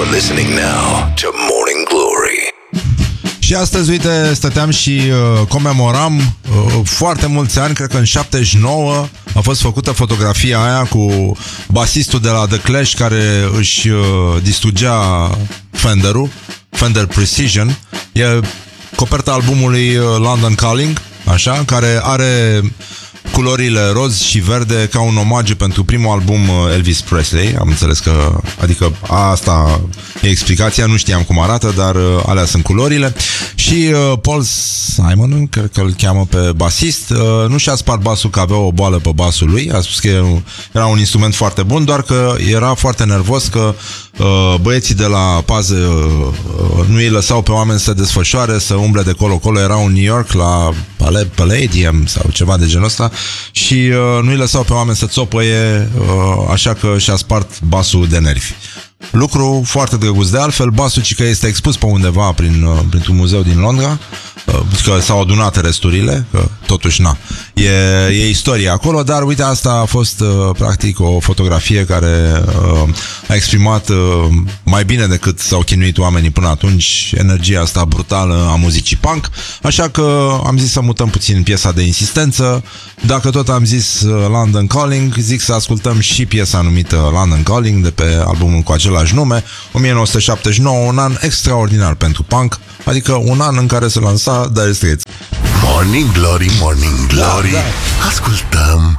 listening now to Morning Glory. Și astăzi, uite, stăteam și comemoram foarte mulți ani, cred că în 79 a fost făcută fotografia aia cu basistul de la The Clash care își distrugea Fender-ul, Fender Precision. E coperta albumului London Calling, așa, care are culorile roz și verde ca un omagiu pentru primul album Elvis Presley. Am înțeles că, adică asta e explicația, nu știam cum arată, dar alea sunt culorile. Și Paul Simon, cred că îl cheamă pe basist, nu și-a spart basul, că avea o boală pe basul lui. A spus că era un instrument foarte bun, doar că era foarte nervos că băieții de la pază nu îi lăsau pe oameni să se desfășoare, să umble de colo-colo. Erau în New York la Palladium sau ceva de genul ăsta și nu îi lăsau pe oameni să țopăie, așa că și-a spart basul de nervi. Lucru foarte drăguț. De altfel, basul cică este expus pe undeva printr-un muzeu din Londra, că s-au adunat resturile, că totuși e istorie acolo, dar uite, asta a fost practic o fotografie care a exprimat mai bine decât s-au chinuit oamenii până atunci energia asta brutală a muzicii punk, așa că am zis să mutăm puțin piesa de insistență. Dacă tot am zis London Calling, zic să ascultăm și piesa numită London Calling de pe albumul cu același nume, 1979, un an extraordinar pentru punk, adică un an în care se lansa Dire Straits. Morning Glory, Morning Glory. Da. Ascultăm